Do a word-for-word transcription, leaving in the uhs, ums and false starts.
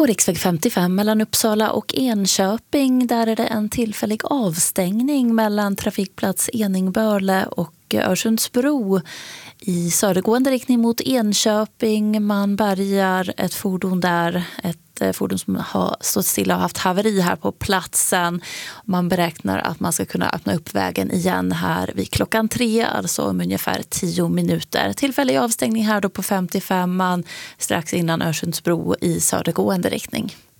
På riksväg femtiofem mellan Uppsala och Enköping, där är det en tillfällig avstängning mellan trafikplats Eningbörle och Örsundsbro i södergående riktning mot Enköping. Man bärgar ett fordon där, ett fordon som har stått stilla och haft haveri här på platsen. Man beräknar att man ska kunna öppna upp vägen igen här vid klockan tre, alltså om ungefär tio minuter. Tillfällig avstängning här då på femtiofem strax innan Örsundsbro i södergående riktning.